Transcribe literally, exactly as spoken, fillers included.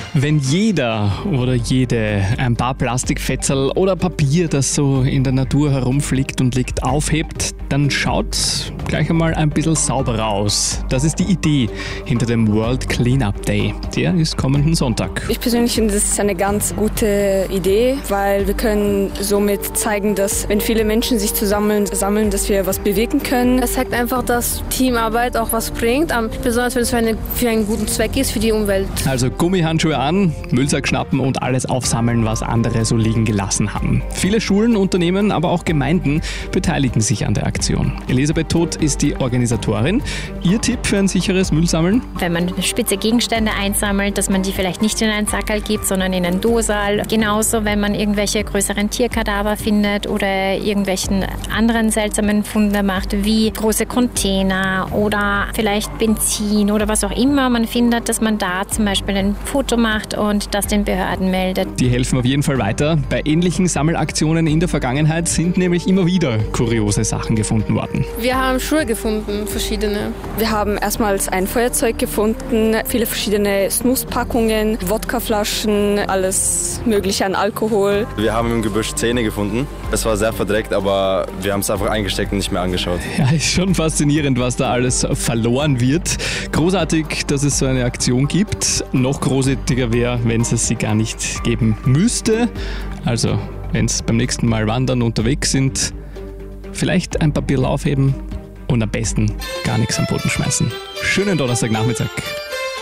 Wenn jeder oder jede ein paar Plastikfetzel oder Papier, das so in der Natur herumfliegt und liegt, aufhebt, dann schaut's gleich einmal ein bisschen sauberer aus. Das ist die Idee hinter dem World Cleanup Day. Der ist kommenden Sonntag. Ich persönlich finde, das ist eine ganz gute Idee, weil wir können somit zeigen, dass wenn viele Menschen sich zusammen sammeln, dass wir was bewirken können. Es zeigt einfach, dass Teamarbeit auch was bringt, besonders wenn es für, eine, für einen guten Zweck ist, für die Umwelt. Also Gummihandschuhe an, Müllsack schnappen und alles aufsammeln, was andere so liegen gelassen haben. Viele Schulen, Unternehmen, aber auch Gemeinden beteiligen sich an der Aktion. Elisabeth Todt ist die Organisatorin. Ihr Tipp für ein sicheres Müllsammeln? Wenn man spitze Gegenstände einsammelt, dass man die vielleicht nicht in einen Sackerl gibt, sondern in einen Dosal. Genauso, wenn man irgendwelche größeren Tierkadaver findet oder irgendwelchen anderen seltsamen Funde macht, wie große Container oder vielleicht Benzin oder was auch immer man findet, dass man da zum Beispiel ein Foto macht und das den Behörden meldet. Die helfen auf jeden Fall weiter. Bei ähnlichen Sammelaktionen in der Vergangenheit sind nämlich immer wieder kuriose Sachen gefunden worden. Wir haben Schuhe gefunden, verschiedene. Wir haben erstmals ein Feuerzeug gefunden, viele verschiedene Snuspackungen, Wodkaflaschen, alles mögliche an Alkohol. Wir haben im Gebüsch Zähne gefunden. Es war sehr verdreckt, aber wir haben es einfach eingesteckt und nicht mehr angeschaut. Ja, ist schon faszinierend, was da alles verloren wird. Großartig, dass es so eine Aktion gibt. Noch großartiger wäre, wenn es sie gar nicht geben müsste. Also, wenn es beim nächsten Mal wandern unterwegs sind, vielleicht ein Papier aufheben und am besten gar nichts am Boden schmeißen. Schönen Donnerstagnachmittag.